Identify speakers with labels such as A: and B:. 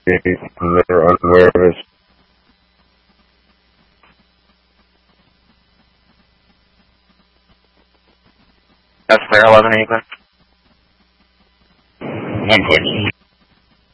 A: they're unaware of it.
B: That's clear, 11 Eagle.
A: Unfortunately.